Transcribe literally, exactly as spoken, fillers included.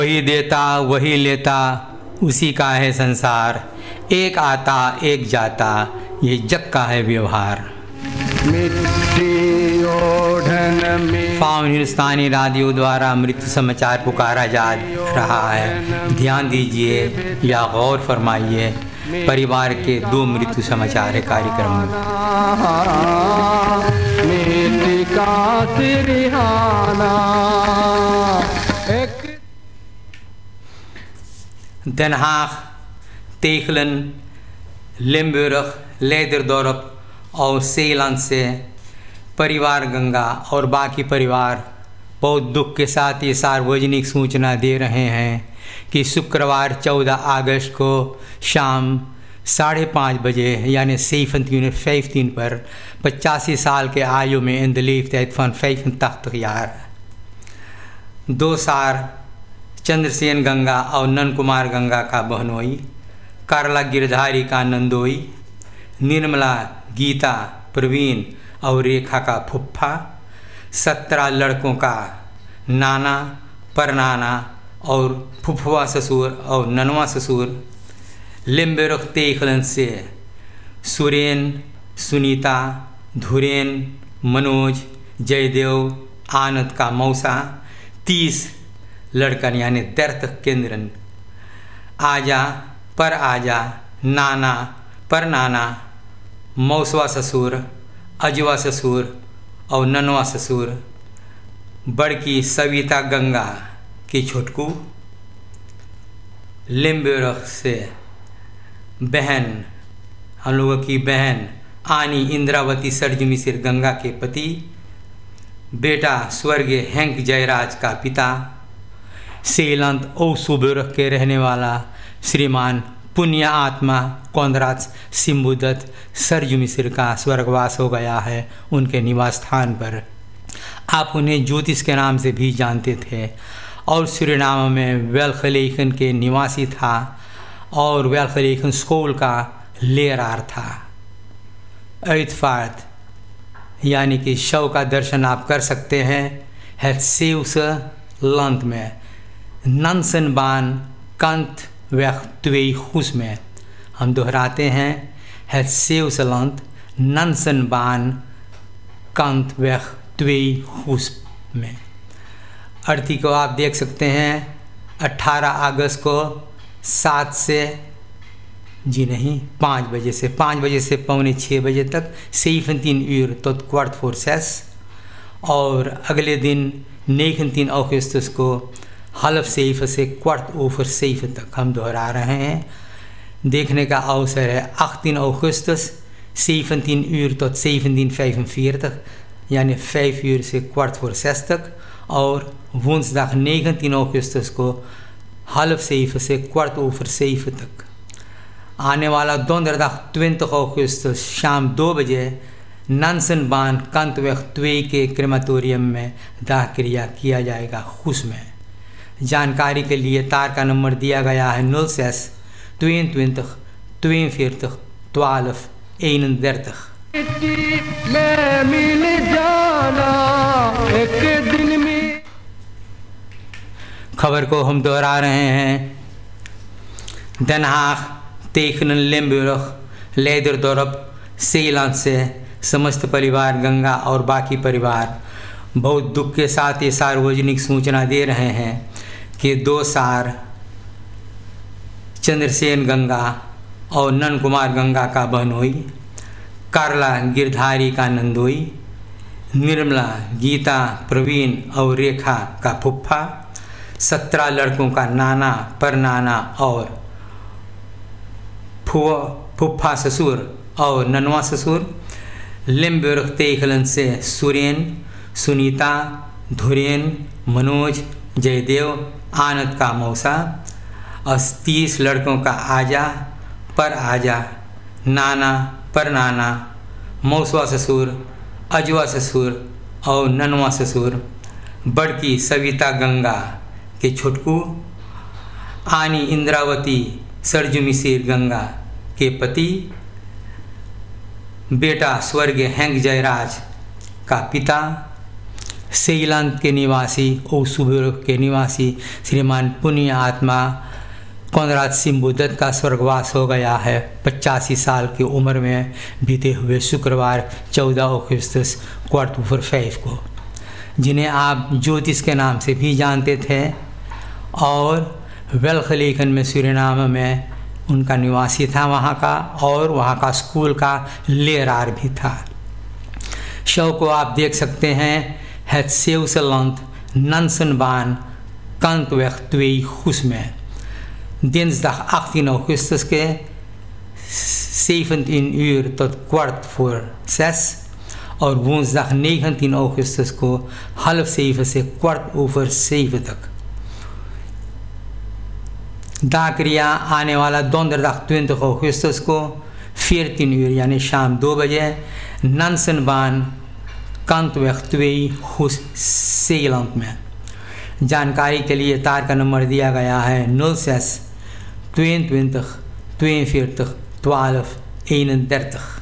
वही देता वही लेता उसी का है संसार, एक आता एक जाता ये जग का है व्यवहार। पावन हिंदुस्तानी रेडियो द्वारा मृत्यु समाचार पुकारा जा रहा है, ध्यान दीजिए या गौर फरमाइए परिवार के दो मृत्यु समाचार है कार्यक्रम में। Den Haag, Tegelen, Limburg, Leiderdorp और सेलन से परिवार गंगा और बाकी परिवार बहुत दुख के साथ ये सार्वजनिक सूचना दे रहे हैं कि शुक्रवार चौदह अगस्त को शाम साढ़े पाँच बजे यानी सेवनटीन फिफ्टीन पर पचासी साल के आयु में in the leeftijd van vijfentachtig jaar दो सार चंद्रसेन गंगा और नंद कुमार गंगा का बहनोई, करला गिरधारी का नंदोई, निर्मला गीता प्रवीण और रेखा का फुफ्फा, सत्रह लड़कों का नाना परनाना और फुफवा ससुर और ननवा ससुर, लिम्बुर्ग तेखलन से सुरेन, सुनीता, धुरेन, मनोज, जयदेव, आनंद का मौसा, तीस लड़कन यानी दर्तक केंद्रन, आजा पर आजा, नाना पर नाना, मौसवा ससुर, अजवा ससुर और ननवा ससुर, बड़की सविता गंगा की छोटकू, लिम्बुर्ग से बहन हम लोगों की बहन आनी इंद्रावती सरजुमिसिर गंगा के पति, बेटा स्वर्गीय हैंक जयराज का पिता, सेलंत ओसुबुर्ग के रहने वाला श्रीमान पुण्य आत्मा कौंदराज सिम्बुदत्त सरजुमिसिर का स्वर्गवास हो गया है उनके निवास स्थान पर। आप उन्हें ज्योतिष के नाम से भी जानते थे और सूरीनाम में वेल्खलेखन के निवासी था और वेल्खलेखन स्कूल का लेरार था। uitvaart यानी कि शव का दर्शन आप कर सकते हैं het Zeeuwse land में नंसनबान कंत weg twee Goes में। हम दोहराते हैं het Zeeuwse land नंसनबान कंत weg twee Goes में। अर्थी को आप देख सकते हैं अट्ठारह अगस्त को सात से जी नहीं पाँच बजे से पाँच बजे से पौने छः बजे तक seventeen uur tot kwart voor zes और अगले दिन negentien augustus को half zeven से kwart over zeven तक। हम दोहरा रहे हैं, देखने का अवसर है achttien augustus zeventien uur tot zeventien vijfenveertig यानी vijf uur से kwart voor zes तक और woensdag negentien augustus को half zeven से kwart over zeven तक। आने वाला donderdag twintig augustus शाम दो बजे नंसनबान कंतवेग twee के क्रेमाटोरियम में दाह क्रिया किया जाएगा खुश में। जानकारी के लिए तार का नंबर दिया गया है nul zes tweeëntwintig tweeënveertig twaalf eenendertig। खबर को हम दोहरा रहे हैं। Den Haag, Tegelen, Limburg, Leiderdorp, Selan से समस्त परिवार गंगा और बाकी परिवार बहुत दुख के साथ ये सार्वजनिक सूचना दे रहे हैं कि दो सार चंद्रसेन गंगा और नंद कुमार गंगा का बहनोई, करला गिरधारी का नंदोई, निर्मला गीता प्रवीण और रेखा का फुफ्फा, सत्रह लड़कों का नाना परनाना और फुआ फुफ्फा ससुर और ननवा ससुर, लिम्बुर्ग तेखलन से सुरेन, सुनीता, धुरेन, मनोज, जयदेव, आनंद का मौसा और तीस लड़कों का आजा पर आजा, नाना पर नाना, मौसवा ससुर, अजवा ससुर और ननवा ससुर, बड़की सविता गंगा के छोटकू, आनी इंद्रावती सरजुमिसिर गंगा के पति, बेटा स्वर्गीय हैंक जयराज का पिता, सेइलैंड के निवासी ओसुबुर्ग के निवासी श्रीमान पुण्य आत्मा कॉनराड सिम्बुदत्त का स्वर्गवास हो गया है पचासी साल की उम्र में बीते हुए शुक्रवार चौदह अगस्त क्वार्टर फाइव को, जिन्हें आप ज्योतिष के नाम से भी जानते थे और वेल्खलेकन में सूरीनाम में उनका निवासी था वहाँ का, और वहाँ का स्कूल का लेरार भी था। शव को आप देख सकते हैं Het Zeeuwse Nansenbaan Kantweg twee Goes में dinsdag achttien augustus के zeventien uur tot kwart voor zes और woensdag negentien augustus को half zeven से kwart over zeven तक। दाक्रिया आने वाला donderdag twintig augustus को veertien uur यानी शाम दो बजे Nansenbaan Kantweg twee Goes Zeeland में। जानकारी के लिए तार का नंबर दिया गया है nul zes tweeëntwintig tweeënveertig twaalf eenendertig।